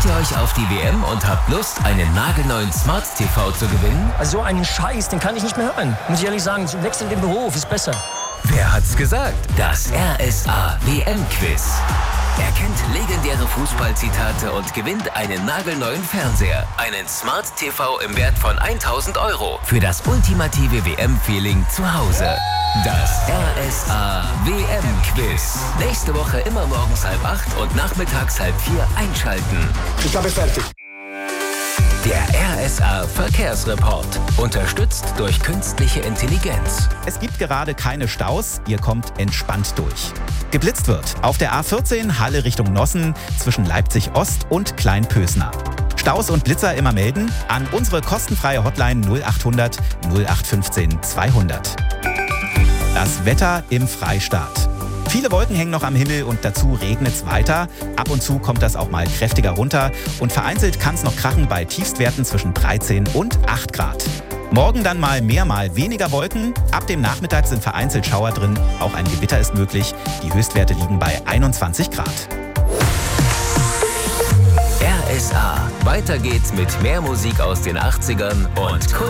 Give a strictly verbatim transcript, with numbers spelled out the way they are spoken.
Freut ihr euch auf die W M und habt Lust, einen nagelneuen Smart T V zu gewinnen? Also so einen Scheiß, den kann ich nicht mehr hören. Muss ich ehrlich sagen, wechsel den Beruf, ist besser. Wer hat's gesagt? Das R S A W M-Quiz. Erkennt legendäre Fußballzitate und gewinnt einen nagelneuen Fernseher. Einen Smart T V im Wert von tausend Euro für das ultimative W M-Feeling zu Hause. Das R S A W M-Quiz. Nächste Woche immer morgens halb acht und nachmittags halb vier einschalten. Ich habe fertig. Der R S A Verkehrsreport. Unterstützt durch künstliche Intelligenz. Es gibt gerade keine Staus, ihr kommt entspannt durch. Geblitzt wird auf der A vierzehn Halle Richtung Nossen zwischen Leipzig Ost und Kleinpösner. Staus und Blitzer immer melden an unsere kostenfreie Hotline null achthundert null acht fünfzehn zweihundert. Das Wetter im Freistaat. Viele Wolken hängen noch am Himmel und dazu regnet es weiter. Ab und zu kommt das auch mal kräftiger runter und vereinzelt kann es noch krachen bei Tiefstwerten zwischen dreizehn und acht Grad. Morgen dann mal mehr, mal weniger Wolken. Ab dem Nachmittag sind vereinzelt Schauer drin. Auch ein Gewitter ist möglich. Die Höchstwerte liegen bei einundzwanzig Grad. R S A. Weiter geht's mit mehr Musik aus den achtzigern und Kult.